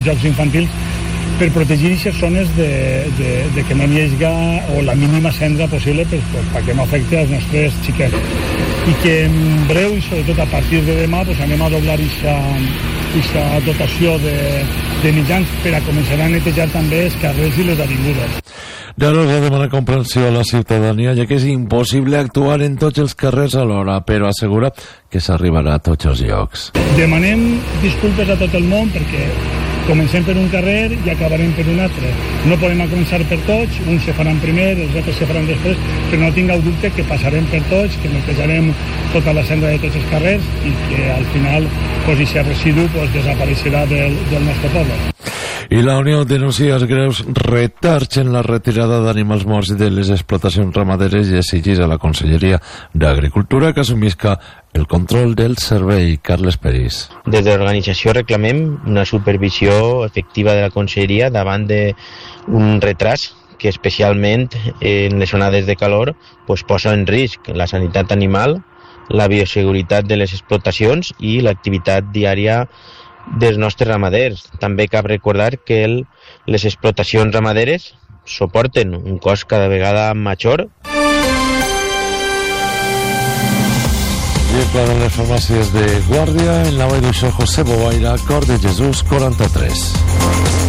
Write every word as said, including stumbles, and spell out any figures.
jocs infantils per protegir aquestes zones de, de, de que no n'hi hagi o la mínima cendra possible pues, pues, perquè no afecti als nostres xiquets. I que en breu, i sobretot a partir de demà, pues, anem a doblar aquesta dotació de, de mitjans per a començar a netejar també els carrers i les avingudes. Llavors demana comprensió a la ciutadania, ja que és impossible actuar en tots els carrers alhora, però assegura que s'arribarà a tots els llocs. Demanem disculpes a tot el món perquè comencem per un carrer i acabarem per un altre. No podem començar per tots, uns se faran primer, els altres se faran després, però no tingueu dubte que passarem per tots, que netejarem tota la cendra de tots els carrers i que al final pues, aquest residu pues, desapareixerà del, del nostre poble. I la Unió denuncia els greus retards en la retirada d'animals morts de les explotacions ramaderes i exigeix a la Conselleria d'Agricultura que assumisca el control del servei. Carles Peris. Des de l'organització reclamem una supervisió efectiva de la Conselleria davant d'un retras que especialment en les onades de calor pues, posa en risc la sanitat animal, la bioseguretat de les explotacions i l'activitat diària dels nostres ramaders. També cal recordar que el, les explotacions ramaderes suporten un cost cada vegada major. I en les farmàcies de Guàrdia, en la Vall d'Uixó, José Bovaira, Cor de Jesús, quaranta-tres.